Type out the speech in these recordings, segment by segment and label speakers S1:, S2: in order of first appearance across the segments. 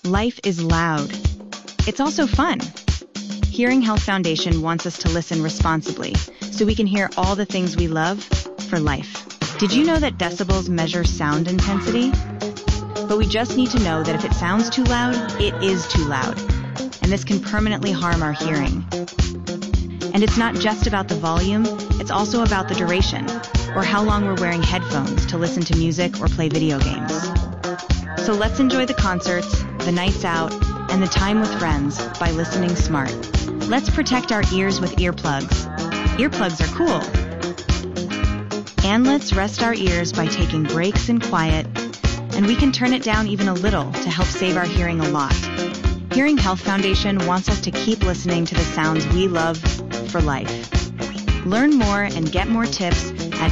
S1: Life is loud. It's also fun. Hearing Health Foundation wants us to listen responsibly so we can hear all the things we love for life. Did you know that decibels measure sound intensity? But we just need to know that if it sounds too loud, it is too loud. And this can permanently harm our hearing. And it's not just about the volume, it's also about the duration, or how long we're wearing headphones to listen to music or play video games. So let's enjoy the concerts, the nights out, and the time with friends by listening smart. Let's protect our ears with earplugs. Earplugs are cool. And let's rest our ears by taking breaks in quiet, and we can turn it down even a little to help save our hearing a lot. Hearing Health Foundation wants us to keep listening to the sounds we love for life. Learn more and get more tips at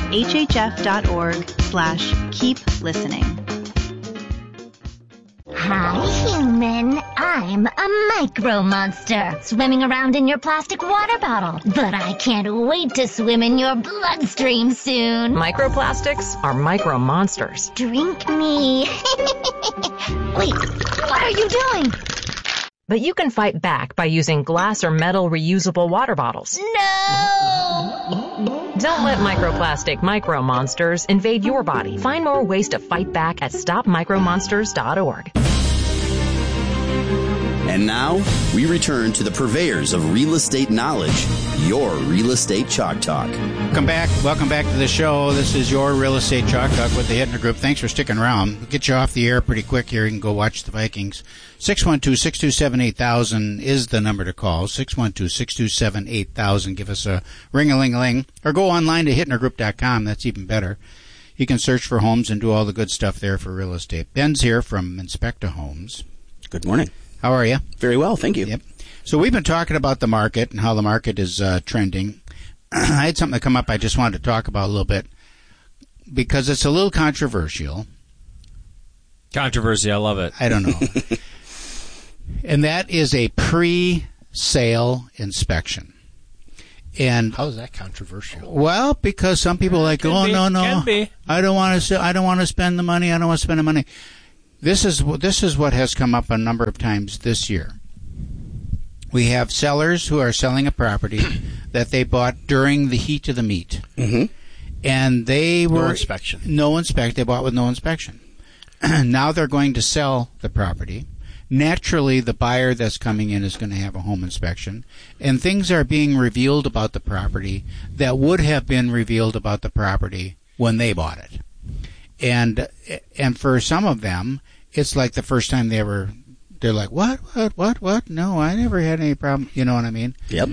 S1: hhf.org/keep listening.
S2: Hi, human. I'm a micro monster, swimming around in your plastic water bottle. But I can't wait to swim in your bloodstream soon.
S3: Microplastics are micro monsters.
S2: Drink me. Wait, what are you doing?
S3: But you can fight back by using glass or metal reusable water bottles.
S2: No!
S3: Don't let microplastic micro monsters invade your body. Find more ways to fight back at stopmicromonsters.org.
S4: And now, we return to the purveyors of real estate knowledge, your Real Estate Chalk Talk.
S5: Welcome back to the show. This is your Real Estate Chalk Talk with the Hittner Group. Thanks for sticking around. We'll get you off the air pretty quick here. You can go watch the Vikings. 612-627-8000 is the number to call. 612-627-8000. Give us a ring-a-ling-a-ling. Or go online to hittnergroup.com. That's even better. You can search for homes and do all the good stuff there for real estate. Ben's here from Inspecta Homes.
S4: Good morning.
S5: How are you?
S4: Very well, thank you.
S5: Yep. So we've been talking about the market and how the market is trending. I had something to come up I just wanted to talk about a little bit because it's a little controversial.
S6: Controversy, I love it.
S5: I don't know. And that is a pre-sale inspection. And
S7: how is that controversial?
S5: Well, because some people are like, oh, no, I don't want to spend the money. I don't want to spend the money. This is what has come up a number of times this year. We have sellers who are selling a property that they bought during the heat of the meet.
S4: Mm-hmm.
S5: And they were...
S7: No inspection.
S5: They bought with no inspection. Now they're going to sell the property. Naturally, the buyer that's coming in is going to have a home inspection. And things are being revealed about the property that would have been revealed about the property when they bought it. And for some of them, it's like the first time they're like, what? No, I never had any problem. You know what I mean?
S4: Yep.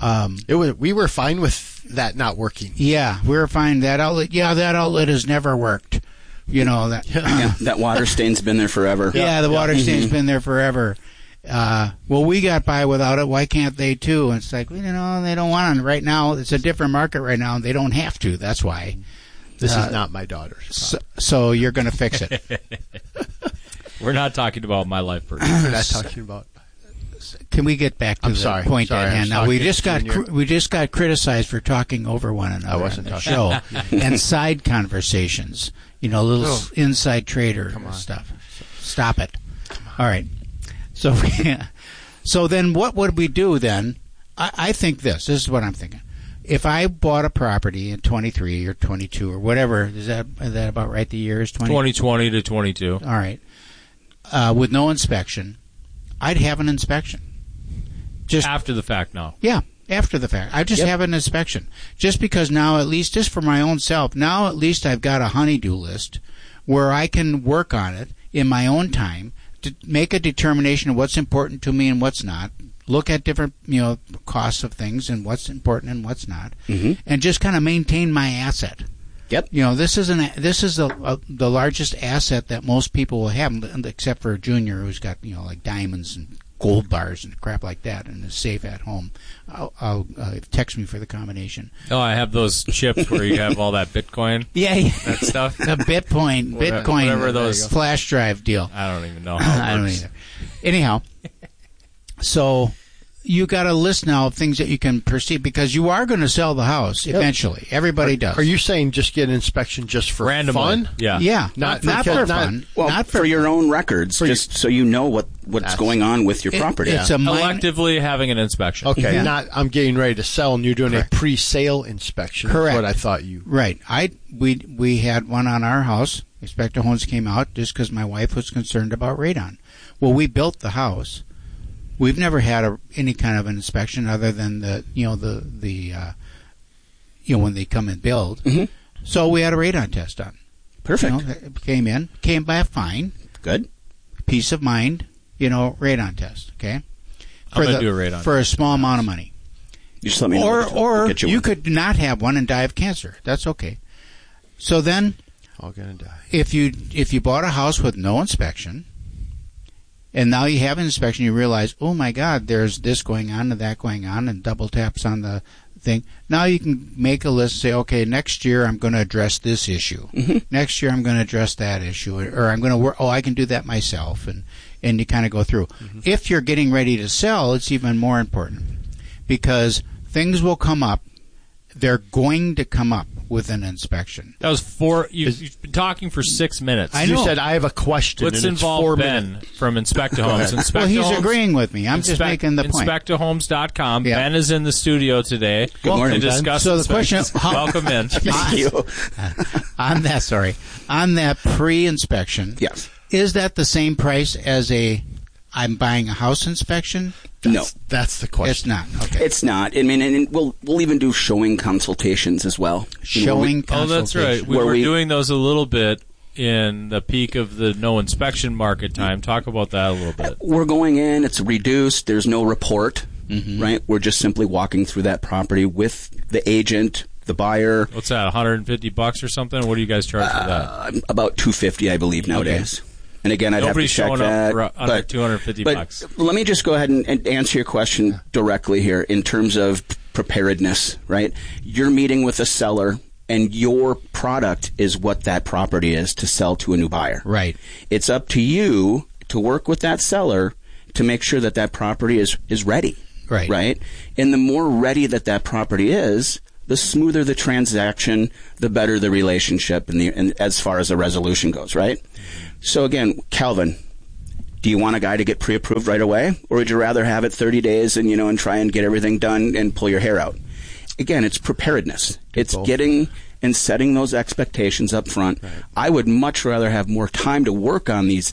S7: We were fine with that not working.
S5: Yeah, we were fine. That outlet has never worked. You know that.
S4: That water stain's been there forever.
S5: Yeah, the water stain's been there forever. Well, we got by without it. Why can't they too? And it's like, they don't want it right now. It's a different market right now. They don't have to. That's why.
S7: This is not my daughter's.
S5: So you're going to fix it.
S6: We're not talking about my life person.
S7: We're not talking about.
S5: Can we get back to the point at hand? Now we just got criticized for talking over one another.
S7: I wasn't
S5: on the
S7: talking.
S5: show and side conversations. Little inside trader stuff. Stop it. All right. So then what would we do then? I think this is what I'm thinking. If I bought a property in 23 or 22 or whatever, is that about right? The year is
S6: 2020 to 22.
S5: All right. With no inspection, I'd have an inspection.
S6: Just after the fact now.
S5: Yeah, after the fact. I just have an inspection. Just because now, at least just for my own self, now at least I've got a honey-do list where I can work on it in my own time to make a determination of what's important to me and what's not. Look at different, costs of things and what's important and what's not, and just kind of maintain my asset.
S4: Yep.
S5: This is the largest asset that most people will have, except for a junior who's got like diamonds and gold bars and crap like that, and is safe at home. I'll text me for the combination.
S6: Oh, I have those chips where you have all that Bitcoin.
S5: Yeah,
S6: that stuff.
S5: The Bitcoin,
S6: whatever those
S5: flash drive deal.
S6: I don't even know.
S5: I don't either. Anyhow. So, you got a list now of things that you can perceive because you are going to sell the house eventually. Everybody does.
S7: Are you saying just get an inspection just for
S6: randomly
S7: fun?
S6: Yeah.
S5: Yeah, not for fun.
S8: Well,
S5: not
S8: for your own records, just so you know what's going on with your property.
S5: It's a
S6: Electively having an inspection.
S7: Okay,
S5: Yeah.
S7: not I'm getting ready to sell and you're doing
S5: Correct.
S7: a pre-sale inspection.
S5: Correct.
S7: That's what I thought you.
S5: Right. We had one on our house. Inspector Holmes came out just because my wife was concerned about radon. Well, we built the house. We've never had any kind of an inspection other than when they come and build.
S8: Mm-hmm.
S5: So we had a radon test done.
S8: Perfect.
S5: It came back fine.
S8: Good.
S5: Peace of mind. Radon test. Okay.
S6: I'm gonna do a radon
S5: for a small amount of money.
S8: You just let me know.
S5: Or
S8: Get
S5: you
S8: one.
S5: could not have one and die of cancer. That's okay. So then,
S7: All gonna die.
S5: if you bought a house with no inspection, and now you have an inspection, you realize, oh my God, there's this going on and that going on, and double taps on the thing. Now you can make a list and say, okay, next year I'm going to address this issue.
S8: Mm-hmm.
S5: Next year I'm going to address that issue, or I'm going to work. Oh, I can do that myself, and you kind of go through.
S8: Mm-hmm.
S5: If you're getting ready to sell, it's even more important because things will come up. They're going to come up with an inspection.
S6: That was you've been talking for 6 minutes.
S5: I
S7: You
S5: know.
S7: said I have a question.
S6: Let's
S7: and it's
S6: involve
S7: 4
S6: Ben
S7: minutes.
S6: from Inspecta Homes. Inspecta
S5: Well, he's
S6: Homes,
S5: agreeing with me. I'm just making the point.
S6: InspectaHomes.com.
S5: Yeah.
S6: Ben is in the studio today
S8: morning,
S6: to
S8: Ben.
S6: discuss
S5: So the question-
S6: inspections. Welcome in.
S8: Thank you.
S5: on that pre-inspection,
S8: Yes.
S5: is that the same price as I'm buying a house inspection?
S8: No.
S7: That's the question.
S5: It's not. Okay.
S8: It's not. I mean, and we'll even do showing consultations as well.
S5: Showing
S6: Oh, that's right.
S5: consultation.
S6: We
S8: Where
S6: were
S8: we-
S6: doing those a little bit in the peak of the no inspection market time. Talk about that a little bit.
S8: We're going in. It's reduced. There's no report.
S5: Mm-hmm.
S8: Right. We're just simply walking through that property with the agent, the buyer.
S6: What's that? $150 or something? What do you guys charge for that?
S8: About $250, I believe, nowadays. And again, I'd
S6: Nobody's
S8: have to check
S6: showing
S8: that.
S6: up for under $250 bucks.
S8: But let me just go ahead and answer your question directly here in terms of preparedness, right? You're meeting with a seller, and your product is what that property is to sell to a new buyer.
S5: Right.
S8: It's up to you to work with that seller to make sure that that property is ready.
S5: Right.
S8: Right? And the more ready that property is, the smoother the transaction, the better the relationship and as far as the resolution goes, right? So again, Calvin, do you want a guy to get pre-approved right away, or would you rather have it 30 days and try and get everything done and pull your hair out? Again, it's preparedness. It's getting and setting those expectations up front. Right. I would much rather have more time to work on these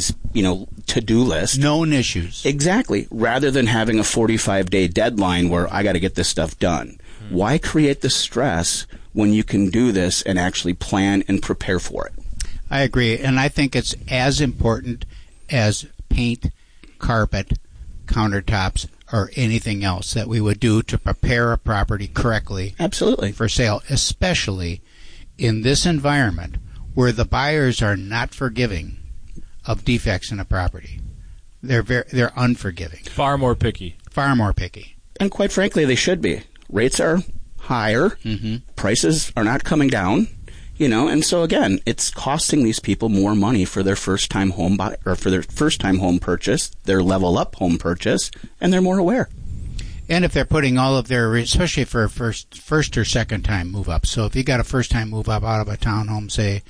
S8: to-do lists.
S5: Known issues.
S8: Exactly. Rather than having a 45-day deadline where I got to get this stuff done. Why create the stress when you can do this and actually plan and prepare for it?
S5: I agree, and I think it's as important as paint, carpet, countertops, or anything else that we would do to prepare a property correctly.
S8: Absolutely.
S5: For sale, especially in this environment where the buyers are not forgiving of defects in a property. They're unforgiving.
S6: Far more picky.
S5: Far more picky.
S8: And quite frankly, they should be. Rates are higher.
S5: Mm-hmm.
S8: Prices are not coming down. And so again, it's costing these people more money for their first-time home buy or for their first-time home purchase, their level-up home purchase, and they're more aware.
S5: And if they're putting all of their, especially for a first or second-time move-up. So if you got a first-time move-up out of a townhome, say,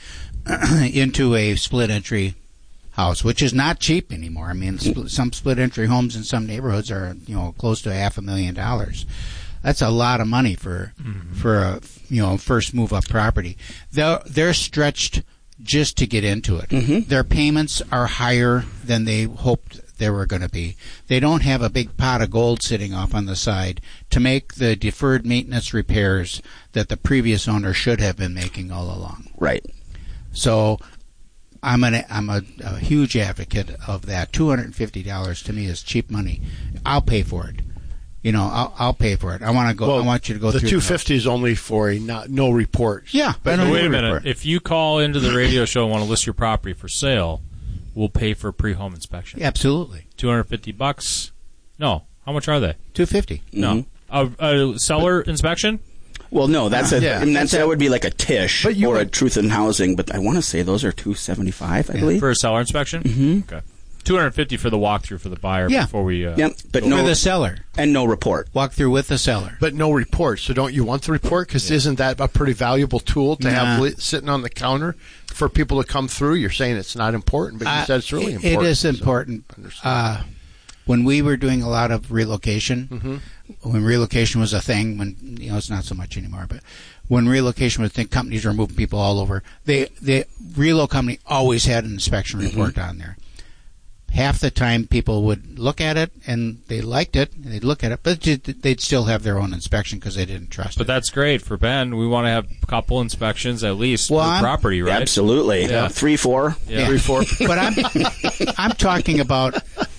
S5: into a split-entry house, which is not cheap anymore. I mean, some split-entry homes in some neighborhoods are, close to $500,000. That's a lot of money for a first move up property. They're stretched just to get into it.
S8: Mm-hmm.
S5: Their payments are higher than they hoped they were going to be. They don't have a big pot of gold sitting off on the side to make the deferred maintenance repairs that the previous owner should have been making all along.
S8: Right.
S5: So I'm a huge advocate of that. $250 to me is cheap money. I'll pay for it. I'll pay for it. I want to go.
S7: Well,
S5: I want you to go
S7: the
S5: through.
S7: The $250 is only for no reports.
S5: Yeah,
S6: but wait a minute. If you call into the radio show and want to list your property for sale, we'll pay for a pre-home inspection.
S5: Absolutely.
S6: $250. No, how much are they?
S5: $250.
S6: No, a seller inspection.
S8: Well, no, that's that would be like a TISH or a Truth in Housing, but I want to say those are $275, I believe,
S6: for a seller inspection.
S8: Mm-hmm.
S6: Okay. $250 for the walkthrough for the buyer before we.
S8: But
S5: For the seller.
S8: And no report.
S5: Walkthrough with the seller.
S7: But no report. So don't you want the report? Because isn't that a pretty valuable tool to have sitting on the counter for people to come through? You're saying it's not important, but you said it's really important.
S5: It is important. When we were doing a lot of relocation, when relocation was a thing, when it's not so much anymore, but when relocation was a thing, companies were moving people all over. The relo company always had an inspection report on there. Half the time, people would look at it and they liked it, and they'd look at it, but they'd still have their own inspection because they didn't trust it.
S6: But that's great for Ben. We want to have a couple inspections at least per property, right?
S8: Absolutely. 3, 4.
S6: Yeah.
S7: 3, 4.
S5: But I'm talking about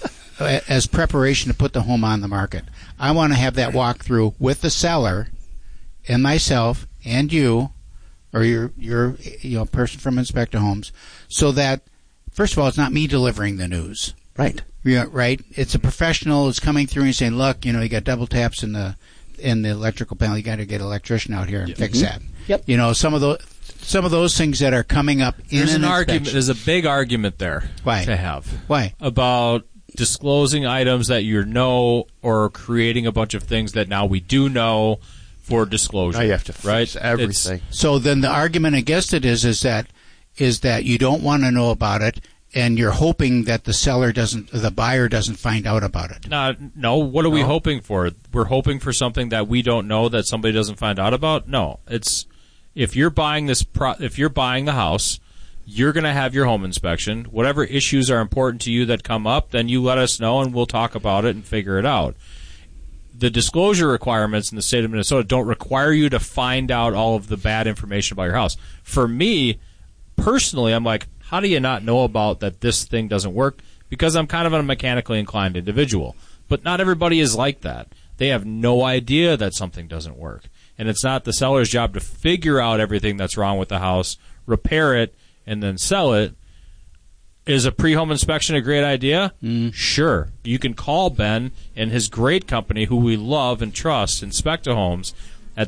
S5: as preparation to put the home on the market. I want to have that walkthrough with the seller and myself and you, or your person from Inspecta Homes, so that first of all, it's not me delivering the news.
S8: Right.
S5: Yeah, right. It's a professional who's coming through and saying, "Look, you got double taps in the electrical panel. You got to get an electrician out here and fix that."
S8: Yep.
S5: Some of those things that are coming up in
S6: There's
S5: an
S6: argument. There's a big argument there to have.
S5: Why?
S6: About disclosing items that you know, or creating a bunch of things that now we do know for disclosure.
S7: Now you have to fix everything.
S5: So then the argument against it is that you don't want to know about it, and you're hoping that the buyer doesn't find out about it.
S6: No. What are we hoping for? We're hoping for something that we don't know that somebody doesn't find out about. No, it's if you're buying if you're buying the house, you're going to have your home inspection. Whatever issues are important to you that come up, then you let us know, and we'll talk about it and figure it out. The disclosure requirements in the state of Minnesota don't require you to find out all of the bad information about your house. For me, personally, I'm like, how do you not know about that this thing doesn't work? Because I'm kind of a mechanically inclined individual. But not everybody is like that. They have no idea that something doesn't work. And it's not the seller's job to figure out everything that's wrong with the house, repair it, and then sell it. Is a pre-home inspection a great idea? Sure. You can call Ben and his great company, who we love and trust, Inspecta Homes, at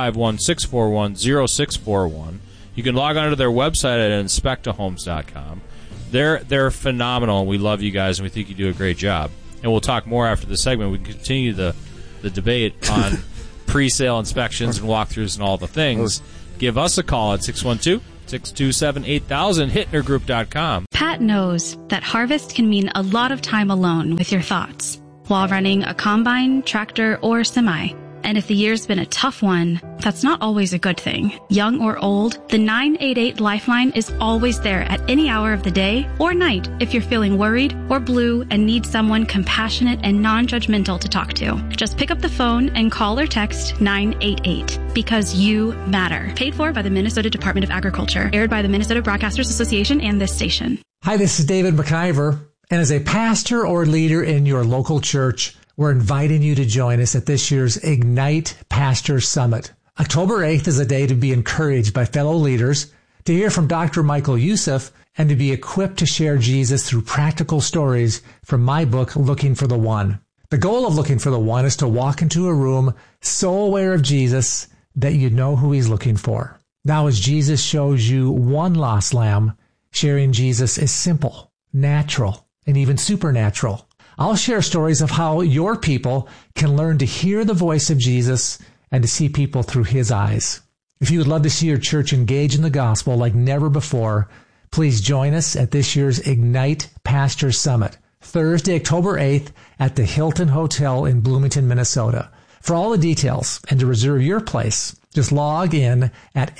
S6: 651-641-0641. You can log on to their website at inspectahomes.com. They're phenomenal. We love you guys, and we think you do a great job. And we'll talk more after the segment. We can continue the debate on pre-sale inspections and walkthroughs and all the things. Give us a call at 612-627-8000, hittnergroup.com.
S9: Pat knows that harvest can mean a lot of time alone with your thoughts while running a combine, tractor, or semi. And if the year's been a tough one, that's not always a good thing. Young or old, the 988 Lifeline is always there at any hour of the day or night if you're feeling worried or blue and need someone compassionate and non-judgmental to talk to. Just pick up the phone and call or text 988 because you matter. Paid for by the Minnesota Department of Agriculture. Aired by the Minnesota Broadcasters Association and this station.
S10: Hi, this is David McIver. And as a pastor or leader in your local church, we're inviting you to join us at this year's Ignite Pastor Summit. October 8th is a day to be encouraged by fellow leaders, to hear from Dr. Michael Youssef, and to be equipped to share Jesus through practical stories from my book, Looking for the One. The goal of Looking for the One is to walk into a room so aware of Jesus that you know who he's looking for. Now, as Jesus shows you one lost lamb, sharing Jesus is simple, natural, and even supernatural. I'll share stories of how your people can learn to hear the voice of Jesus and to see people through his eyes. If you would love to see your church engage in the gospel like never before, please join us at this year's Ignite Pastor Summit, Thursday, October 8th at the Hilton Hotel in Bloomington, Minnesota. For all the details and to reserve your place, just log in at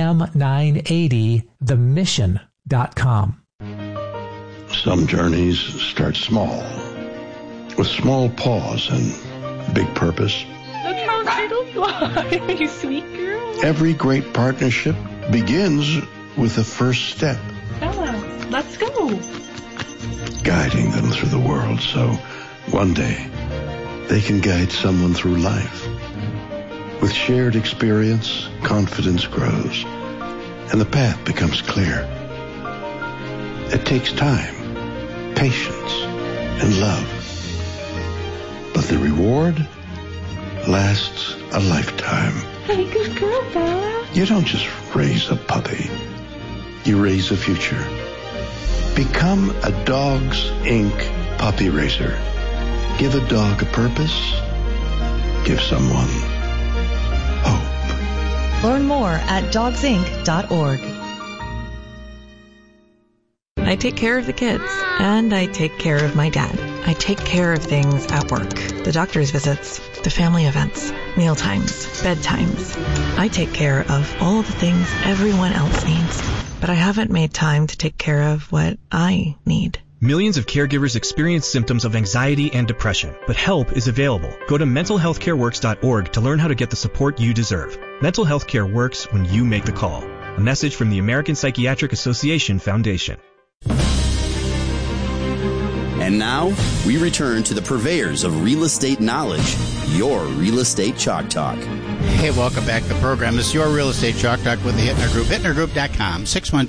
S10: am980themission.com.
S11: Some journeys start small, with small pause and big purpose.
S12: Look how turtles fly, you sweet girl.
S11: Every great partnership begins with the first step.
S12: Bella, let's go.
S11: Guiding them through the world so one day they can guide someone through life. With shared experience, confidence grows, and the path becomes clear. It takes time, patience, and love. But the reward lasts a lifetime.
S12: Hey, good girl, Bella.
S11: You don't just raise a puppy. You raise a future. Become a Dogs Inc. puppy raiser. Give a dog a purpose. Give someone hope.
S13: Learn more at dogsinc.org.
S14: I take care of the kids, and I take care of my dad. I take care of things at work. The doctor's visits, the family events, mealtimes, bedtimes. I take care of all the things everyone else needs. But I haven't made time to take care of what I need.
S15: Millions of caregivers experience symptoms of anxiety and depression, but help is available. Go to mentalhealthcareworks.org to learn how to get the support you deserve. Mental health care works when you make the call. A message from the American Psychiatric Association Foundation.
S4: And now, we return to the purveyors of real estate knowledge, your Real Estate Chalk Talk.
S5: Hey, welcome back to the program. This is your Real Estate Chalk Talk with the Hittner Group. HittnerGroup.com,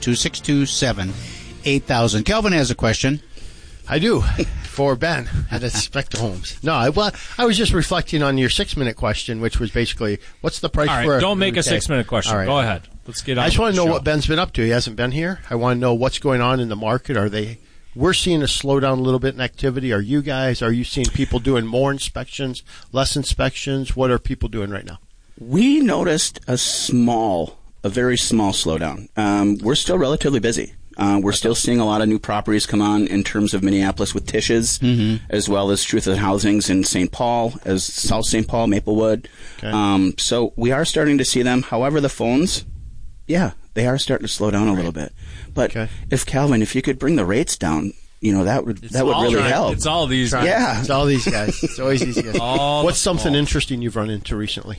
S5: 612-627-8000. Kelvin has a question.
S7: I do, for Ben at Spectre Homes. No, I was just reflecting on your 6-minute question, which was basically, what's the price
S6: for
S7: a...
S6: All right, don't make a 6-minute question. Right. Go ahead. Let's get on.
S7: I just want to know
S6: show.
S7: what Ben's been up to. He hasn't been here. I want to know what's going on in the market. We're seeing a slowdown a little bit in activity. Are you seeing people doing more inspections, less inspections? What are people doing right now?
S8: We noticed a very small slowdown. We're still relatively busy. We're still seeing a lot of new properties come on in terms of Minneapolis with Tish's, as well as Truth and Housings in St. Paul, as South St. Paul, Maplewood. Okay. So we are starting to see them. However, the phones, they are starting to slow down a little bit. But if you could bring the rates down, that would really help.
S6: It's all these guys.
S7: Yeah. It's all these guys. It's always these guys. What's something interesting you've run into recently?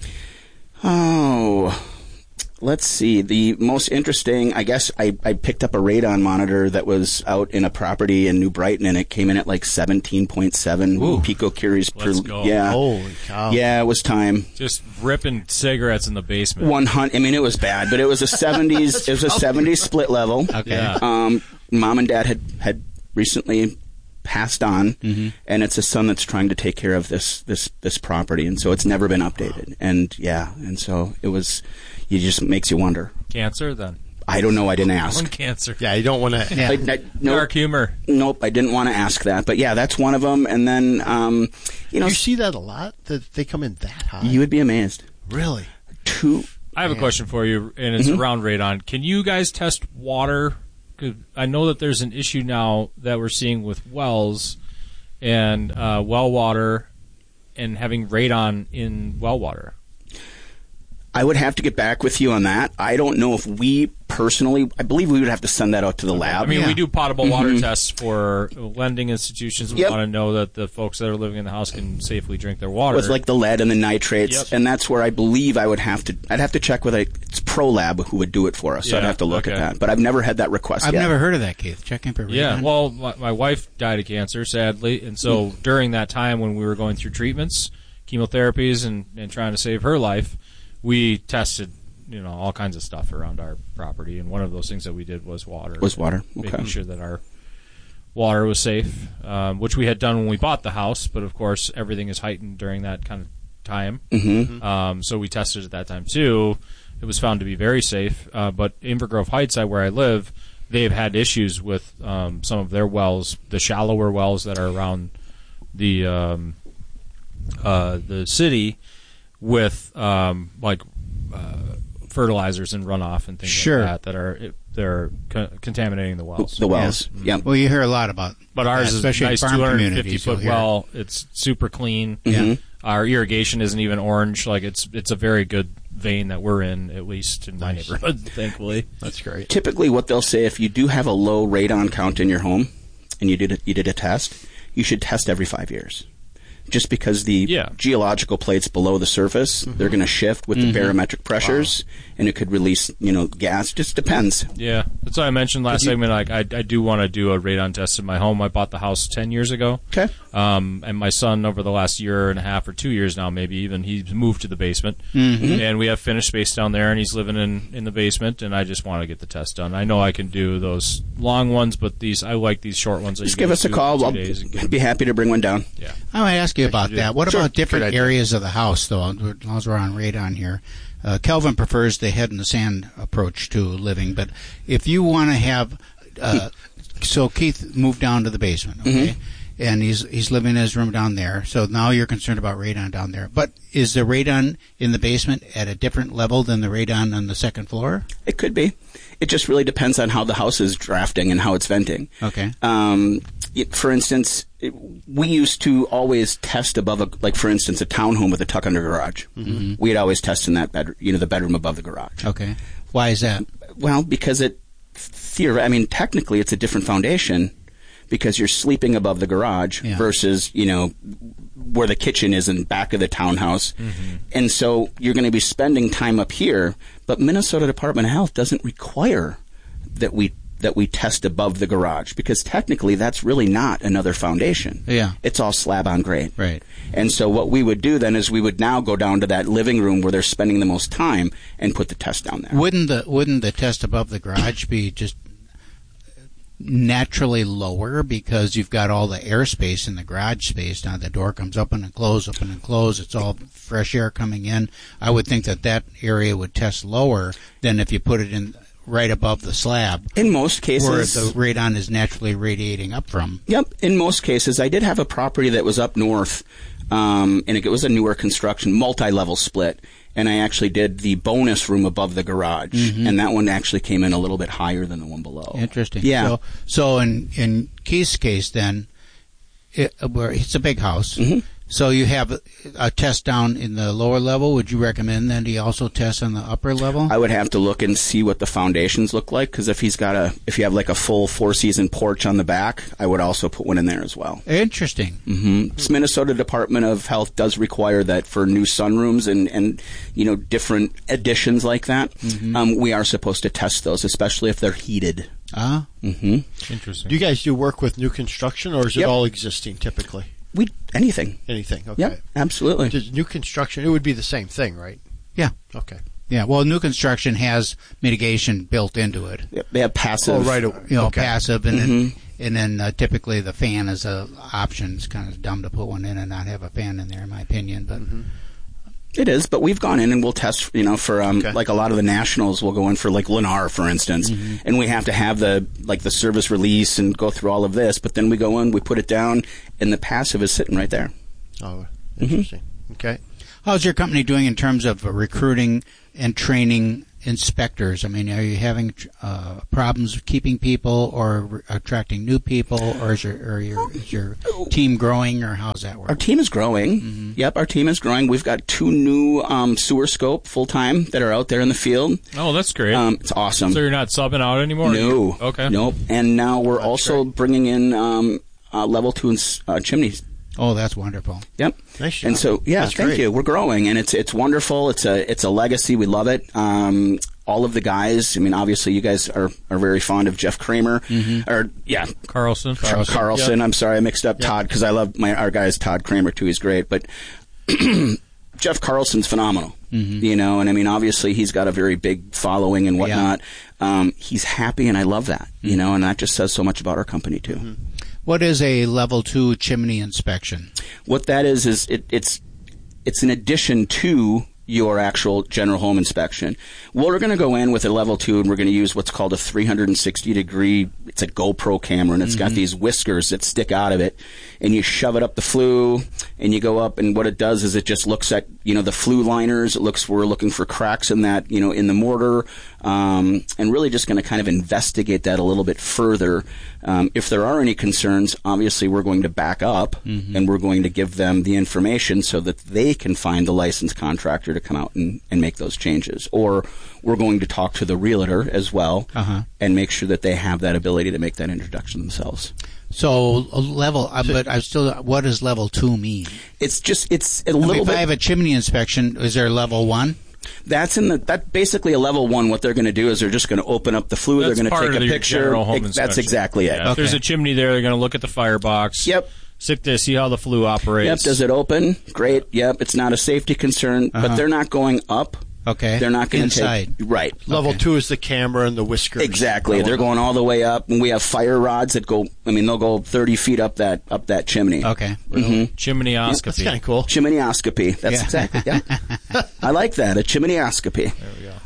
S8: Oh, let's see. The most interesting, I guess, I picked up a radon monitor that was out in a property in New Brighton, and it came in at like 17.7 picocuries per. Yeah.
S7: Holy cow.
S8: Yeah, it was time.
S6: Just ripping cigarettes in the basement.
S8: 100. I mean, it was bad, but it was a 70s. It was a 70s split level.
S5: Okay.
S6: Yeah.
S8: Mom and Dad had recently passed on, and it's a son that's trying to take care of this property, and so it's never been updated. And so it was. It just makes you wonder.
S6: Cancer, then?
S8: I don't know. I didn't ask.
S6: Lung cancer.
S7: Yeah, you don't want to.
S8: Yeah.
S6: Dark humor.
S8: Nope, I didn't want to ask that. But yeah, that's one of them. And then,
S7: you see that a lot. That they come in that high.
S8: You would be amazed.
S7: Really?
S6: I have a question for you, and it's around radon. Can you guys test water? 'Cause I know that there's an issue now that we're seeing with wells and well water and having radon in well water.
S8: I would have to get back with you on that. I don't know if we personally, I believe we would have to send that out to the lab.
S6: I mean, we do potable water tests for lending institutions. We want to know that the folks that are living in the house can safely drink their water.
S8: With like the lead and the nitrates, and that's where I believe I'd have to check with it's ProLab who would do it for us. So I'd have to look at that. But I've never had that request yet.
S5: I've never heard of that, Keith. Checking for radon.
S6: Yeah, well, my wife died of cancer, sadly, and so during that time when we were going through treatments, chemotherapies, and trying to save her life, we tested, all kinds of stuff around our property, and one of those things that we did was water.
S8: Making
S6: sure that our water was safe, which we had done when we bought the house, but of course everything is heightened during that kind of time. So we tested at that time too. It was found to be very safe, but Inver Grove Heights, where I live, they've had issues with some of their wells, the shallower wells that are around the city, with fertilizers and runoff and things like that they're contaminating the wells.
S8: The wells, yeah.
S5: Well, you hear a lot about,
S6: but ours is a nice 250-foot well.
S5: It.
S6: It's super clean. Yeah. Our irrigation isn't even orange. Like it's a very good vein that we're in, at least in my neighborhood. Thankfully,
S7: that's great.
S8: Typically, what they'll say, if you do have a low radon count in your home, and you did a test, you should test every 5 years. Just because the geological plates below the surface, they're going to shift with the barometric pressures, and it could release, gas. Just depends.
S6: Yeah, that's why I mentioned last segment. Like, I do want to do a radon test in my home. I bought the house 10 years ago.
S8: Okay.
S6: And my son, over the last year and a half or 2 years now, maybe even, he's moved to the basement, and we have finished space down there, and he's living in the basement. And I just want to get the test done. I know I can do those long ones, but I like these short ones.
S8: Just give us a call. I'll be happy to bring one down.
S6: Yeah.
S5: I might ask you about that. What about different areas of the house, though? As we're on radon here, Kelvin prefers the head in the sand approach to living. But if you want to have so Keith moved down to the basement, okay? And he's living in his room down there. So now you're concerned about radon down there. But is the radon in the basement at a different level than the radon on the second floor?
S8: It could be. It just really depends on how the house is drafting and how it's venting.
S5: Okay.
S8: For instance, we used to always test above, like for instance, a townhome with a tuck under garage.
S5: Mm-hmm.
S8: We'd always test in that bedroom, the bedroom above the garage.
S5: Okay. Why is that?
S8: Well, because technically it's a different foundation because you're sleeping above the garage versus, where the kitchen is in the back of the townhouse. Mm-hmm. And so you're going to be spending time up here, but Minnesota Department of Health doesn't require that we test above the garage because technically that's really not another foundation.
S5: Yeah.
S8: It's all slab on grade.
S5: Right.
S8: And so what we would do then is we would now go down to that living room where they're spending the most time and put the test down there.
S5: Wouldn't the test above the garage be just naturally lower because you've got all the airspace in the garage space? Now the door comes open and close, it's all fresh air coming in. I would think that area would test lower than if you put it in right above the slab.
S8: In most cases,
S5: where the radon is naturally radiating up from.
S8: Yep. In most cases, I did have a property that was up north, and it was a newer construction, multi-level split. And I actually did the bonus room above the garage, and that one actually came in a little bit higher than the one below.
S5: Interesting.
S8: Yeah.
S5: So in Keith's case, then, it's a big house. Mm-hmm. So you have a test down in the lower level. Would you recommend then he also test on the upper level?
S8: I would have to look and see what the foundations look like, because if you have like a full 4-season porch on the back, I would also put one in there as well.
S5: Interesting.
S8: Mm-hmm. Minnesota Department of Health does require that for new sunrooms and different additions like that. Mm-hmm. We are supposed to test those, especially if they're heated.
S5: Ah.
S8: Mm-hmm.
S6: Interesting.
S7: Do you guys do work with new construction, or is it all existing typically?
S8: Anything.
S7: Okay.
S8: Yep, absolutely.
S7: Does new construction, it would be the same thing, right?
S5: Yeah.
S7: Okay.
S5: Yeah, well, new construction has mitigation built into it.
S8: Yep, they have passive.
S7: Oh, right.
S5: Passive, and then typically the fan is a option. It's kind of dumb to put one in and not have a fan in there, in my opinion, but...
S8: It is, but we've gone in and we'll test, for like a lot of the nationals, we'll go in for like Lennar, for instance, and we have to have the service release and go through all of this, but then we go in, we put it down, and the passive is sitting right there.
S7: Oh, interesting. Okay.
S5: How's your company doing in terms of recruiting and training inspectors? I mean, are you having problems keeping people or attracting new people, or is your team growing, or how's that work?
S8: Our team is growing. Mm-hmm. Yep, our team is growing. We've got 2 new sewer scope full-time that are out there in the field.
S6: Oh, that's great.
S8: It's awesome.
S6: So you're not subbing out anymore?
S8: No.
S6: Okay.
S8: Nope. And now we're also bringing in level 2 chimneys.
S5: Oh, that's wonderful.
S8: Yep.
S7: Nice job.
S8: And so, thank you. We're growing, and it's wonderful. It's a legacy. We love it. All of the guys. I mean, obviously, you guys are very fond of Jeff Kramer,
S6: Carlson.
S8: Carlson. Yep. I'm sorry, I mixed up Todd because I love our guys. Todd Kramer too. He's great, but Jeff Carlson's phenomenal. And I mean, obviously, he's got a very big following and whatnot. Yeah. He's happy, and I love that. And that just says so much about our company too. Mm-hmm.
S5: What is a level 2 chimney inspection?
S8: What that is it's an addition to your actual general home inspection. Well, we're going to go in with a level 2, and we're going to use what's called a 360-degree, it's a GoPro camera, and it's got these whiskers that stick out of it, and you shove it up the flue, and you go up, and what it does is it just looks at, the flue liners. We're looking for cracks in that, in the mortar, and really just going to kind of investigate that a little bit further. If there are any concerns, obviously we're going to back up, and we're going to give them the information so that they can find the licensed contractor to come out and make those changes. Or we're going to talk to the realtor as well and make sure that they have that ability to make that introduction themselves.
S5: So a level, but I still. What does level 2 mean?
S8: It's a little
S5: if
S8: bit.
S5: I have a chimney inspection, is there level 1?
S8: That's basically a level 1. What they're going to do is they're just going to open up the flue. They're going to take a picture. That's exactly it.
S6: Yeah, if there's a chimney there, they're going to look at the firebox.
S8: Yep.
S6: Sit there, see how the flue operates.
S8: Yep. Does it open? Great. Yep. It's not a safety concern, but they're not going up.
S5: Okay.
S8: They're not going to
S5: inside.
S8: Right.
S7: Level 2 is the camera and the whiskers.
S8: Exactly. They're going all the way up, and we have fire rods that go. I mean, they'll go 30 feet up that chimney.
S5: Okay.
S6: Chimneyoscopy.
S7: That's kind of cool.
S8: Chimneyoscopy. That's exactly. Yeah. I like that. A chimneyoscopy.
S6: There we go.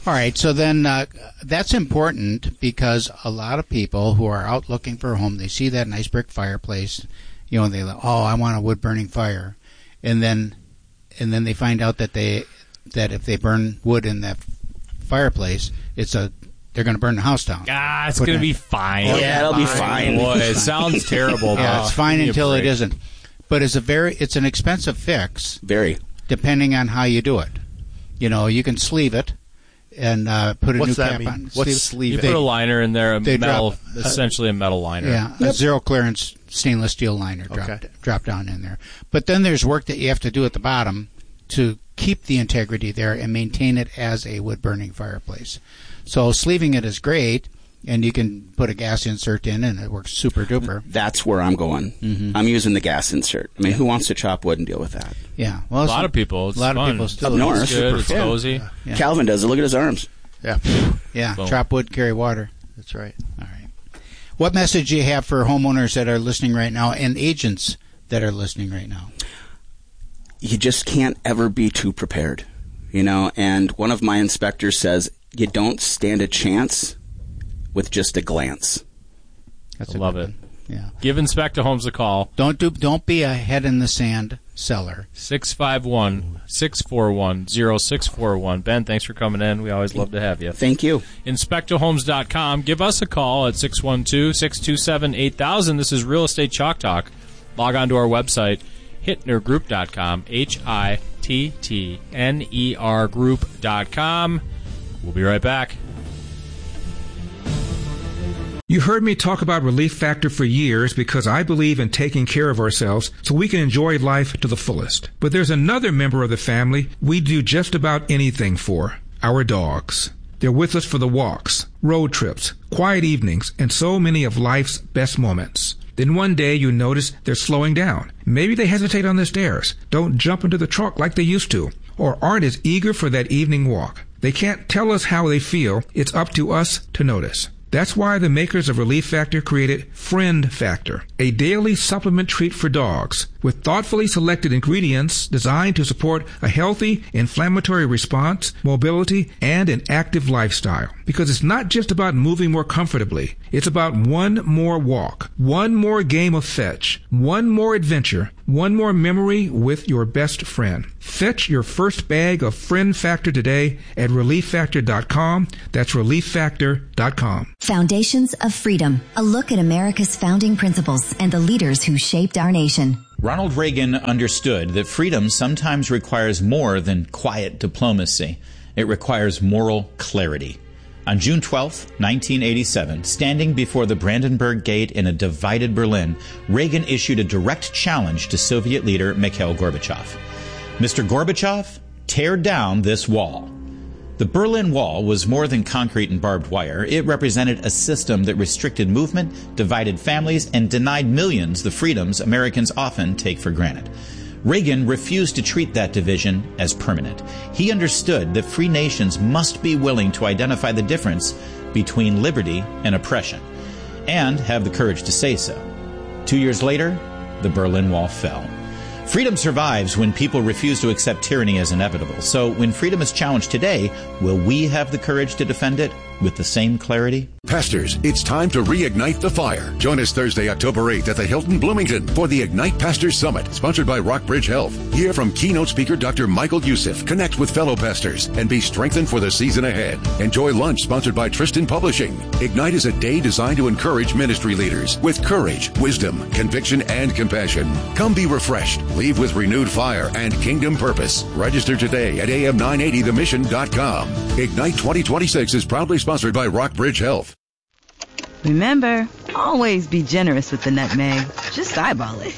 S5: All right, so then that's important because a lot of people who are out looking for a home, they see that nice brick fireplace, and they I want a wood-burning fire, and then they find out that if they burn wood in that fireplace, they're going to burn the house down.
S6: It's going to be fine.
S8: Yeah, it'll be fine.
S6: Boy, it sounds terrible.
S5: Yeah, it's fine until it isn't. But it's an expensive fix.
S8: Very.
S5: Depending on how you do it. You can sleeve it and put a new cap on.
S7: What's sleeve?
S6: You put a liner in there, essentially a metal liner.
S5: Yeah, a zero clearance stainless steel liner drop down in there. But then there's work that you have to do at the bottom to keep the integrity there and maintain it as a wood-burning fireplace. So sleeving it is great, and you can put a gas insert in, and it works super duper.
S8: That's where I'm going. Mm-hmm. I'm using the gas insert. I mean, who wants to chop wood and deal with that?
S5: Yeah, well,
S6: a lot of people. It's
S5: a lot
S6: fun.
S5: of people still.
S8: Up north,
S6: it's good. It's cozy.
S5: Yeah.
S8: Calvin does it. Look at his arms.
S7: Yeah.
S5: Yeah. Boom. Chop wood, carry water.
S7: That's right.
S5: All right. What message do you have for homeowners that are listening right now and agents that are listening right now?
S8: You just can't ever be too prepared, and one of my inspectors says you don't stand a chance with just a glance.
S6: I love it.
S5: Yeah.
S6: Give Inspecta Homes a call.
S5: Don't be a head in the sand seller.
S6: 651-641-0641. Ben, thanks for coming in. We always love to have you.
S8: Thank you.
S6: InspectaHomes.com. Give us a call at 612-627-8000. This is Real Estate Chalk Talk. Log on to our website, hittnergroup.com, HITTNER group.com. We'll be right back.
S16: You heard me talk about Relief Factor for years because I believe in taking care of ourselves so we can enjoy life to the fullest. But there's another member of the family we do just about anything for, our dogs. They're with us for the walks, road trips, quiet evenings, and so many of life's best moments. Then one day you notice they're slowing down. Maybe they hesitate on the stairs, don't jump into the truck like they used to, or aren't as eager for that evening walk. They can't tell us how they feel. It's up to us to notice. That's why the makers of Relief Factor created Friend Factor, a daily supplement treat for dogs with thoughtfully selected ingredients designed to support a healthy inflammatory response, mobility, and an active lifestyle. Because it's not just about moving more comfortably. It's about one more walk, one more game of fetch, one more adventure, one more memory with your best friend. Fetch your first bag of Friend Factor today at ReliefFactor.com. That's ReliefFactor.com.
S17: Foundations of Freedom, a look at America's founding principles and the leaders who shaped our nation.
S18: Ronald Reagan understood that freedom sometimes requires more than quiet diplomacy. It requires moral clarity. On June 12, 1987, standing before the Brandenburg Gate in a divided Berlin, Reagan issued a direct challenge to Soviet leader Mikhail Gorbachev. Mr. Gorbachev, tear down this wall. The Berlin Wall was more than concrete and barbed wire. It represented a system that restricted movement, divided families, and denied millions the freedoms Americans often take for granted. Reagan refused to treat that division as permanent. He understood that free nations must be willing to identify the difference between liberty and oppression, and have the courage to say so. 2 years later, the Berlin Wall fell. Freedom survives when people refuse to accept tyranny as inevitable. So when freedom is challenged today, will we have the courage to defend it with the same clarity?
S19: Pastors, it's time to reignite the fire. Join us Thursday, October 8th at the Hilton Bloomington for the Ignite Pastors Summit, sponsored by Rockbridge Health. Hear from keynote speaker Dr. Michael Youssef, connect with fellow pastors, and be strengthened for the season ahead. Enjoy lunch sponsored by Tristan Publishing. Ignite is a day designed to encourage ministry leaders with courage, wisdom, conviction, and compassion. Come be refreshed, leave with renewed fire and kingdom purpose. Register today at am980themission.com. Ignite 2026 is proudly sponsored by Rockbridge Health.
S20: Remember, always be generous with the nutmeg. Just eyeball it.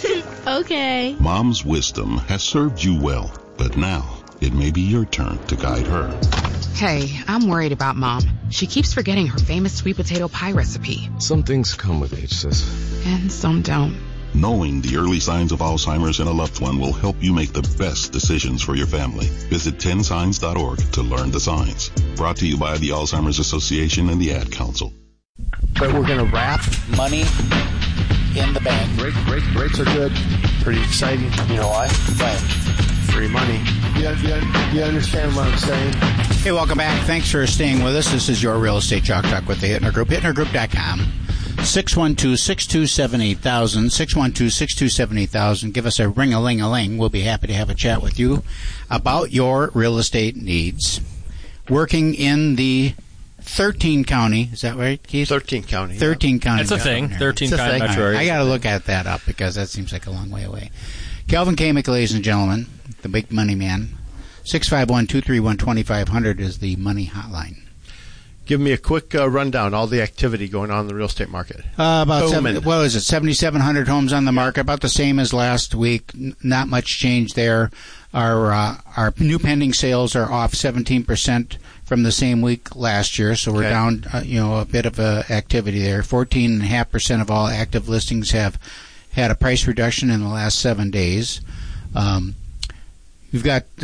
S21: Okay. Mom's wisdom has served you well, but now it may be your turn to guide her.
S22: Hey, I'm worried about Mom. She keeps forgetting her famous sweet potato pie recipe.
S23: Some things come with age, sis.
S22: And some don't.
S21: Knowing the early signs of Alzheimer's in a loved one will help you make the best decisions for your family. Visit 10signs.org to learn the signs. Brought to you by the Alzheimer's Association and the Ad Council.
S7: But we're going to wrap
S5: money in the bank.
S7: Rates are good. Pretty exciting. You know why?
S5: Right.
S7: Free money. You understand what I'm saying?
S5: Hey, welcome back. Thanks for staying with us. This is your Real Estate Chalk Talk with the Hittner Group. HittnerGroup.com. 612-627-8000. 612-627-8000. Give us a ring-a-ling-a-ling. We'll be happy to have a chat with you about your real estate needs. Working in the 13 county, is that right, Keith?
S7: 13 county.
S5: 13 county.
S6: It's a thing. 13 county metro area.
S5: I got to look at that up because that seems like a long way away. Calvin Kamick, ladies and gentlemen, the big money man. 651-231-2500 is the money hotline.
S7: Give me a quick rundown, all the activity going on in the real estate market.
S5: About 7,700 homes on the market, about the same as last week. Not much change there. Our new pending sales are off 17% from the same week last year, so we're down a bit of activity there. 14.5% of all active listings have had a price reduction in the last 7 days. We've got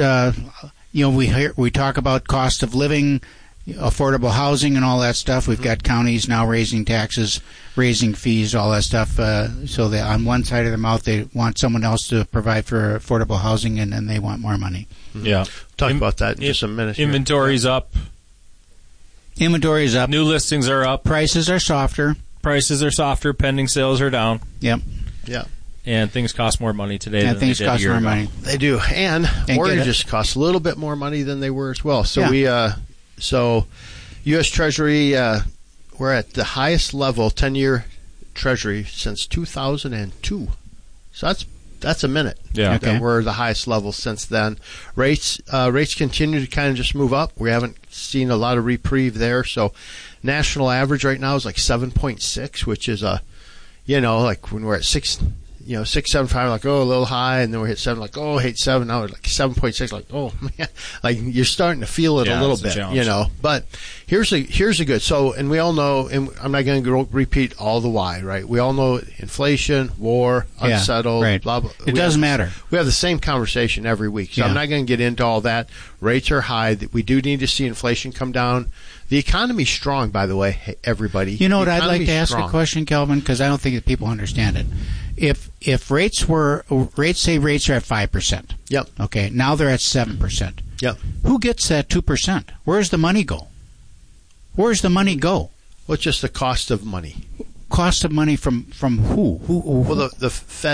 S5: we talk about cost of living, affordable housing, and all that stuff. We've got counties now raising taxes, raising fees, all that stuff. So that on one side of their mouth, they want someone else to provide for affordable housing, and then they want more money.
S6: Yeah.
S7: Talk about that in just a minute.
S6: Inventory's up.
S5: Inventory is up.
S6: New listings are up.
S5: Prices are softer.
S6: Pending sales are down.
S5: Yep.
S7: Yeah.
S6: And things cost more money today than
S5: things
S6: they did
S5: cost
S6: a year
S5: more
S6: ago.
S5: money.
S7: They do. And mortgages cost a little bit more money than they were as well. So So U.S. Treasury, we're at the highest level, 10-year Treasury, since 2002. So that's a minute.
S6: Yeah.
S7: Okay. We're the highest level since then. Rates continue to kind of just move up. We haven't seen a lot of reprieve there. So national average right now is like 7.6, which is like when we're at 6.75, like, oh, a little high, and then we hit 7, like, oh, hate 7. Now we're like 7.6, like, oh, man. Like, you're starting to feel it a little bit, But here's a good. So, and we all know, and I'm not going to repeat all the why, right? We all know inflation, war, unsettled, blah, blah.
S5: It doesn't matter.
S7: We have the same conversation every week. So I'm not going to get into all that. Rates are high. We do need to see inflation come down. The economy's strong, by the way, everybody.
S5: You know what? I'd like to ask a question, Kelvin, because I don't think that people understand it. If rates are at 5%.
S7: Yep.
S5: Okay. Now they're at 7%.
S7: Yep.
S5: Who gets that 2%? Where's the money go? Where's the money go?
S7: Well, it's just the cost of money.
S5: Cost of money from who?
S7: Well, the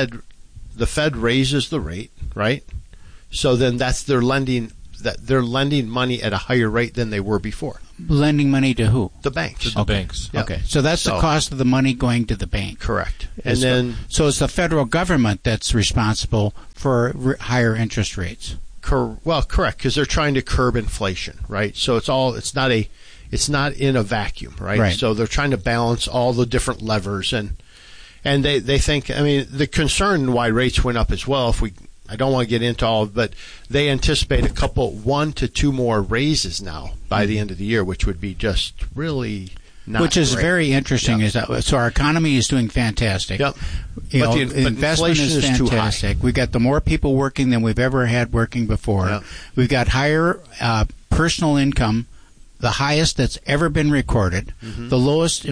S7: Fed raises the rate, right? So then they're lending money at a higher rate than they were before.
S5: Lending money to who?
S7: The banks.
S6: The banks.
S7: Yep.
S5: Okay, so that's the cost of the money going to the bank.
S7: Correct.
S5: So it's the federal government that's responsible for higher interest rates.
S7: Correct, because they're trying to curb inflation, right? So it's not in a vacuum, right? So they're trying to balance all the different levers, and they think. I mean, the concern why rates went up as well. I don't want to get into all, but they anticipate 1 to 2 more raises now by the end of the year, which would be just really not
S5: Which is
S7: great.
S5: very interesting. So our economy is doing fantastic.
S7: Yep.
S5: But investment
S7: inflation
S5: is
S7: too high.
S5: fantastic. We've got the more people working than we've ever had working before.
S7: Yep.
S5: We've got higher personal income, the highest that's ever been recorded.
S7: Mm-hmm.
S5: The lowest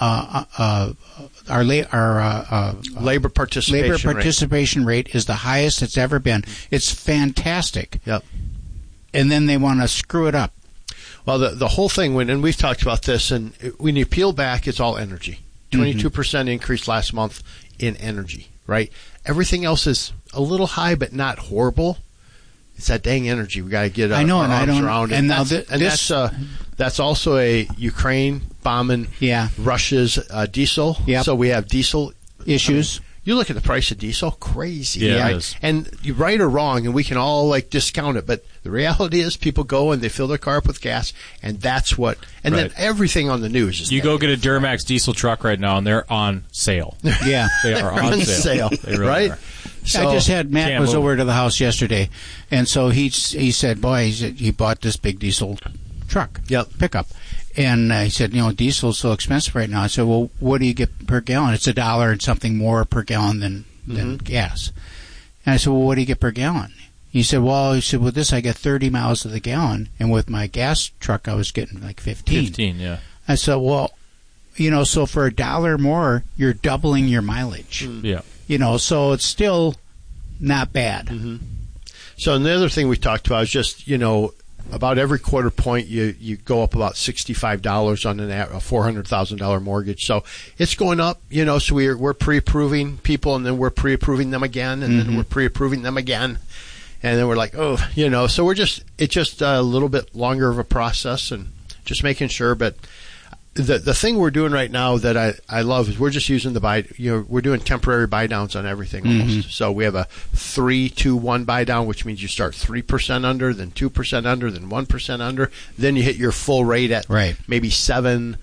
S5: our
S7: labor participation
S5: rate is the highest it's ever been. It's fantastic.
S7: Yep.
S5: And then they want to screw it up.
S7: Well, the whole thing, and we've talked about this, and when you peel back, it's all energy. 22% increase last month in energy, right? Everything else is a little high, but not horrible. It's that dang energy. We got to get our arms around it.
S5: And now
S7: that's also a Ukraine bombing Russia's diesel.
S5: Yep.
S7: So we have diesel
S5: issues.
S7: You look at the price of diesel, crazy.
S6: Yeah,
S7: right?
S6: it is.
S7: And you're right or wrong, and we can all discount it, but the reality is people go and they fill their car up with gas, and that's what. And then everything on the news is.
S6: You go get a Duramax diesel truck right now, and they're on sale.
S5: Yeah,
S6: they are on sale.
S7: They
S6: really
S7: right?
S6: are.
S5: So, I just had Matt was over to the house yesterday, and so he said, "Boy, he bought this big diesel truck, pickup." And he said, diesel's so expensive right now. I said, well, what do you get per gallon? It's $1 and something more per gallon than gas. And I said, well, what do you get per gallon? He said, with this I get 30 miles to the gallon, and with my gas truck I was getting like 15.
S6: 15, yeah.
S5: I said, well, so for $1 more, you're doubling your mileage.
S6: Yeah.
S5: So it's still not bad.
S7: Mm-hmm. So and the other thing we talked about is just, about every quarter point you go up about $65 on a $400,000 mortgage. So it's going up, so we're pre-approving people, and then we're pre-approving them again, and then we're pre-approving them again. And then we're like, so it's just a little bit longer of a process, and just making sure. But the thing we're doing right now that I love is we're just using we're doing temporary buy downs on everything almost. So we have a 3-2-1 buy down, which means you start 3% under, then 2% under, then 1% under, then you hit your full rate at maybe 7.5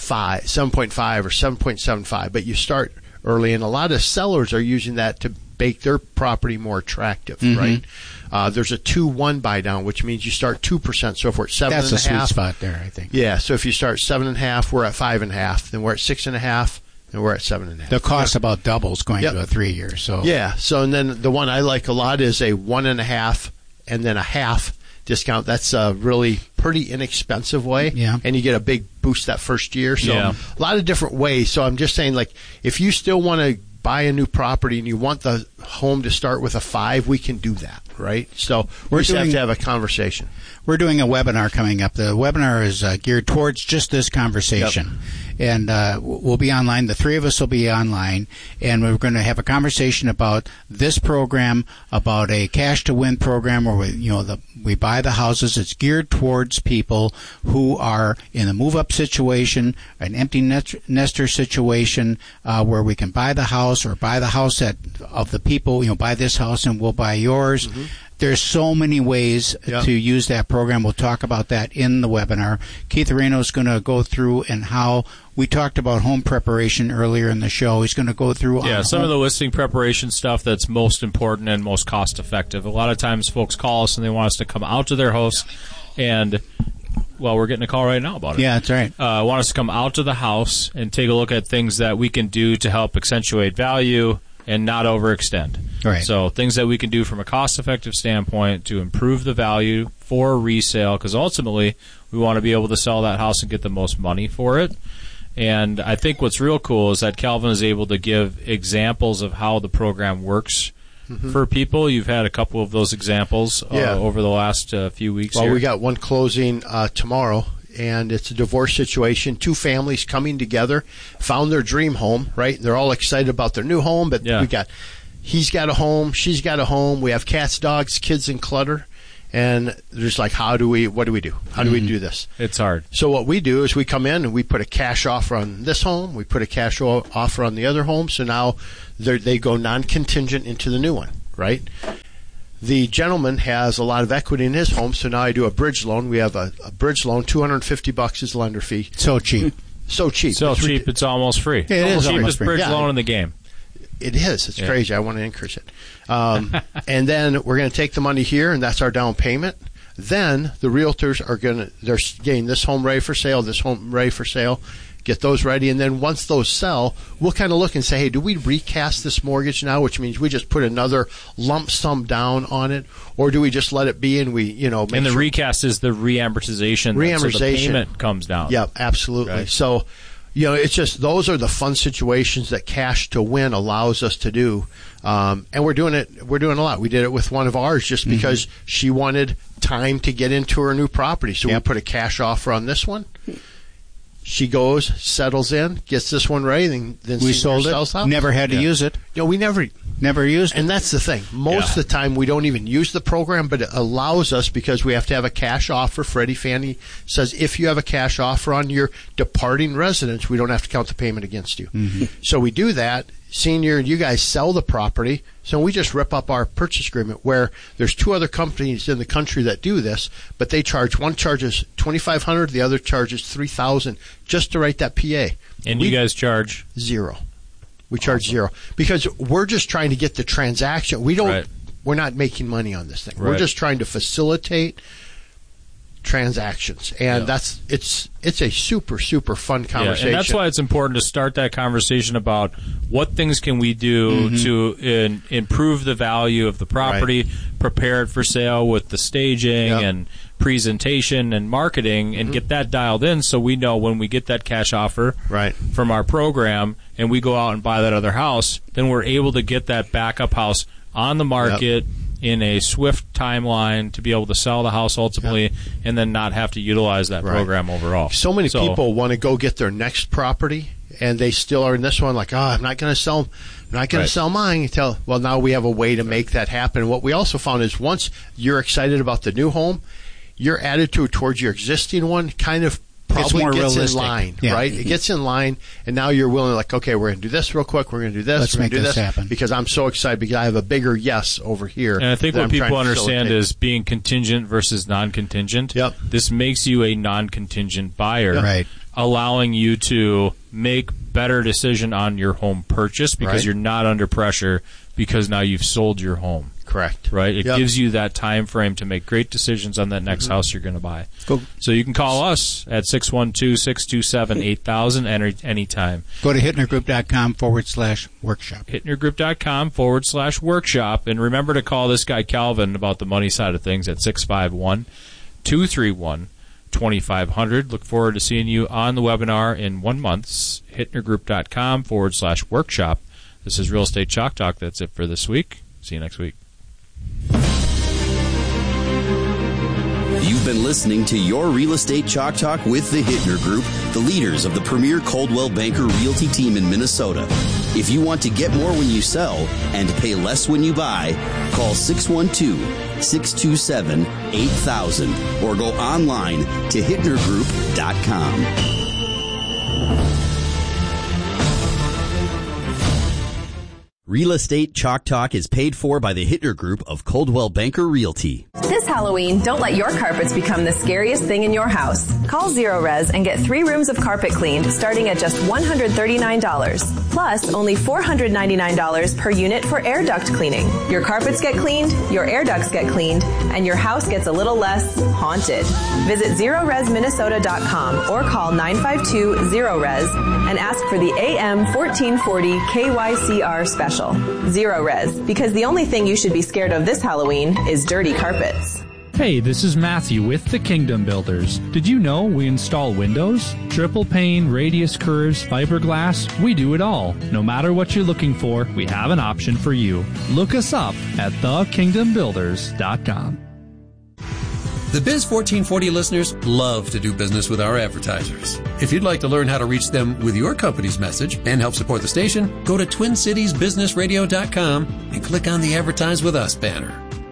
S7: or 7.75. But you start early, and a lot of sellers are using that to make their property more attractive, right? There's a 2-1 buy down, which means you start 2%. So if we're at 7.5,
S5: that's a sweet spot there, I think.
S7: Yeah. So if you start 7.5, we're at 5.5. Then we're at 6.5, and we're at 7.5.
S5: The cost about doubles going to a 3 year. So
S7: So and then the one I like a lot is a 1.5 and then a half discount. That's a really pretty inexpensive way.
S5: Yeah.
S7: And you get a big boost that first year. So a lot of different ways. So I'm just saying, like, if you still want to buy a new property and you want the home to start with a 5, we can do that, right? So we just have to have a conversation.
S5: We're doing a webinar coming up. The webinar is geared towards just this conversation. And we'll be online. The three of us will be online, and we're going to have a conversation about this program, about a cash to win program where we buy the houses. It's geared towards people who are in a move up situation, an empty nester situation, where we can buy the house or buy the house of the people. Buy this house and we'll buy yours. There's so many ways to use that program. We'll talk about that in the webinar. Keith Areno is going to go through and how we talked about home preparation earlier in the show. He's going to go through
S6: some of the listing preparation stuff that's most important and most cost effective. A lot of times folks call us and they want us to come out to their house, and we're getting a call right now about it.
S5: Yeah, that's right.
S6: Want us to come out to the house and take a look at things that we can do to help accentuate value and not overextend.
S5: Right.
S6: So things that we can do from a cost-effective standpoint to improve the value for resale, because ultimately we want to be able to sell that house and get the most money for it. And I think what's real cool is that Calvin is able to give examples of how the program works for people. You've had a couple of those examples over the last few weeks.
S7: Well, we got one closing tomorrow. And it's a divorce situation. 2 families coming together, found their dream home, right? They're all excited about their new home, but he's got a home, she's got a home. We have cats, dogs, kids, and clutter. And they're just like, what do we do? How do we do this?
S6: It's hard.
S7: So what we do is we come in and we put a cash offer on this home. We put a cash offer on the other home. So now they go non-contingent into the new one, right? The gentleman has a lot of equity in his home, so now I do a bridge loan. We have a bridge loan, $250 is the lender fee.
S5: So cheap.
S7: So cheap.
S6: It's almost free.
S5: It is
S6: cheapest bridge loan in the game.
S7: It is. It's crazy. I want to increase it. And then we're going to take the money here, and that's our down payment. Then the realtors are they're getting this home ready for sale, this home ready for sale. Get those ready, and then once those sell, we'll kind of look and say, hey, do we recast this mortgage now, which means we just put another lump sum down on it, or do we just let it be and we, make
S6: And the recast is the reamortization. So the payment comes down.
S7: Yeah, absolutely.
S6: Right.
S7: So, it's just those are the fun situations that Cash to Win allows us to do, and we're doing it. We're doing a lot. We did it with one of ours just because she wanted time to get into her new property, so we put a cash offer on this one. She goes, settles in, gets this one ready, then
S5: we sold it.
S7: Out.
S5: Never had to use it.
S7: We never
S5: used it.
S7: And that's the thing. Most of the time, we don't even use the program, but it allows us because we have to have a cash offer. Freddie Fannie says if you have a cash offer on your departing residence, we don't have to count the payment against you. So we do that. Senior, you guys sell the property, so we just rip up our purchase agreement where there's 2 other companies in the country that do this, but one charges $2,500, the other charges $3,000 just to write that PA.
S6: And you guys charge?
S7: $0. We charge $0 because we're just trying to get the transaction. We're not making money on this thing. We're just trying to facilitate transactions, and it's a super fun conversation.
S6: And that's why it's important to start that conversation about what things can we do to improve the value of the property, prepare it for sale with the staging and presentation and marketing, and get that dialed in so we know when we get that cash offer from our program and we go out and buy that other house, then we're able to get that backup house on the market in a swift timeline to be able to sell the house ultimately and then not have to utilize that program overall.
S7: So many people want to go get their next property, and they still are in this one like, I'm not going to sell sell mine. Well, now we have a way to make that happen. What we also found is once you're excited about the new home, your attitude towards your existing one kind of probably
S5: more
S7: gets
S5: realistic.
S7: in line, right? It gets in line, and now you're willing, like, okay, we're going to do this real quick. We're going to do this.
S5: Let's
S7: we're going
S5: make
S7: to do
S5: this happen.
S7: because I'm so excited because I have a bigger yes over here.
S6: And I think
S7: that
S6: what
S7: I'm trying
S6: people
S7: to
S6: understand
S7: facilitate.
S6: is being contingent versus non-contingent.
S7: Yep.
S6: This makes you a non-contingent buyer,
S5: Right.
S6: allowing you to make better decision on your home purchase because
S7: Right.
S6: you're not under pressure because now you've sold your home.
S7: Correct.
S6: Right? It
S7: Yep.
S6: gives you that time frame to make great decisions on that next house you're going to buy.
S5: Go.
S6: So you can call us at 612-627-8000 anytime.
S5: Go to hittnergroup.com/workshop.
S6: hittnergroup.com/workshop. And remember to call this guy Calvin about the money side of things at 651-231-2500. Look forward to seeing you on the webinar in 1 month. hittnergroup.com/workshop. This is Real Estate Chalk Talk. That's it for this week. See you next week.
S4: You've been listening to Your Real Estate Chalk Talk with the Hittner Group, the leaders of the premier Coldwell Banker Realty team in Minnesota. If you want to get more when you sell and pay less when you buy, call 612-627-8000 or go online to hittnergroup.com. Real Estate Chalk Talk is paid for by the Hittner Group of Coldwell Banker Realty.
S1: This Halloween, don't let your carpets become the scariest thing in your house. Call Zero Res and get 3 rooms of carpet cleaned starting at just $139. Plus, only $499 per unit for air duct cleaning. Your carpets get cleaned, your air ducts get cleaned, and your house gets a little less haunted. Visit ZeroResMinnesota.com or call 952-ZERO-RES and ask for the AM 1440 KYCR special. Zero Res, because the only thing you should be scared of this Halloween is dirty carpets.
S2: Hey, this is Matthew with the Kingdom Builders. Did you know we install windows, triple pane, radius curves, fiberglass? We do it all. No matter what you're looking for, we have an option for you. Look us up at thekingdombuilders.com.
S3: The Biz 1440 listeners love to do business with our advertisers. If you'd like to learn how to reach them with your company's message and help support the station, go to TwinCitiesBusinessRadio.com and click on the Advertise With Us banner.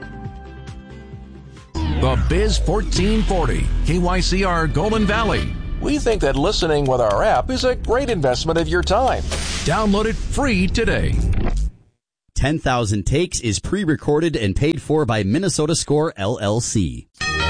S24: The Biz 1440, KYCR Golden Valley.
S25: We think that listening with our app is a great investment of your time.
S24: Download it free today.
S4: 10,000 Takes is pre-recorded and paid for by Minnesota Score LLC.